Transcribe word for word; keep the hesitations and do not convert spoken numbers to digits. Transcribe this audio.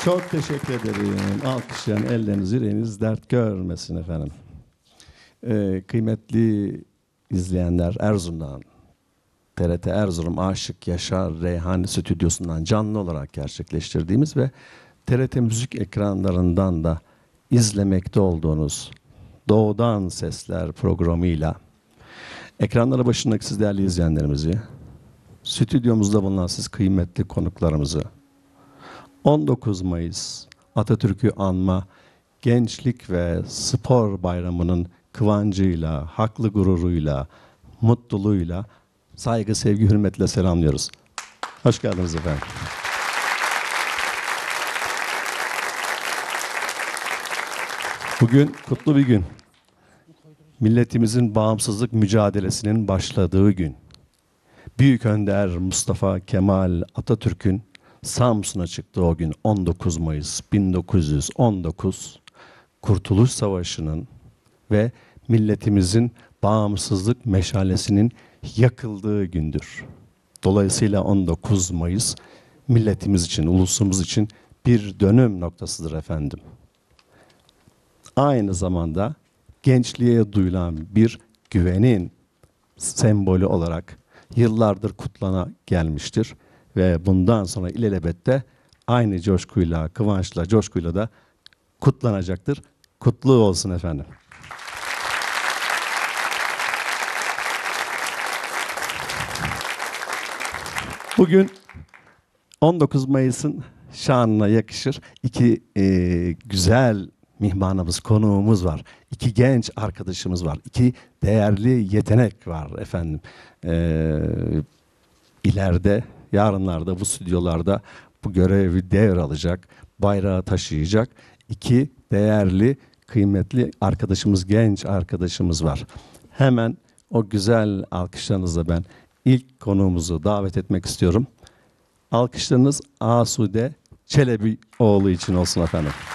Çok teşekkür ederim. Alkışlayan elleriniz, yüreğiniz dert görmesin efendim. Ee, kıymetli izleyenler, Erzurum'dan, T R T Erzurum Aşık Yaşar Reyhani Stüdyosu'ndan canlı olarak gerçekleştirdiğimiz ve T R T Müzik ekranlarından da izlemekte olduğunuz Doğudan Sesler programıyla ekranları başındaki siz değerli izleyenlerimizi, stüdyomuzda bulunan siz kıymetli konuklarımızı, on dokuz Mayıs Atatürk'ü anma Gençlik ve Spor Bayramı'nın kıvancıyla, haklı gururuyla, mutluluğuyla, saygı, sevgi, hürmetle selamlıyoruz. Hoş geldiniz efendim. Bugün kutlu bir gün. Milletimizin bağımsızlık mücadelesinin başladığı gün. Büyük Önder Mustafa Kemal Atatürk'ün Samsun'a çıktığı o gün on dokuz Mayıs bin dokuz yüz on dokuz Kurtuluş Savaşı'nın ve milletimizin bağımsızlık meşalesinin yakıldığı gündür. Dolayısıyla on dokuz Mayıs milletimiz için, ulusumuz için bir dönüm noktasıdır efendim. Aynı zamanda gençliğe duyulan bir güvenin sembolü olarak yıllardır kutlana gelmiştir. Ve bundan sonra ilelebette aynı coşkuyla, kıvançla, coşkuyla da kutlanacaktır. Kutlu olsun efendim. Bugün on dokuz Mayıs'ın şanına yakışır iki e, güzel mihmanımız, konuğumuz var. İki genç arkadaşımız var. İki değerli yetenek var efendim. Ee, ileride, yarınlarda bu stüdyolarda bu görevi devralacak, bayrağı taşıyacak iki değerli, kıymetli arkadaşımız, genç arkadaşımız var. Hemen o güzel alkışlarınızla ben ilk konuğumuzu davet etmek istiyorum. Alkışlarınız Asude Çelebioğlu için olsun efendim.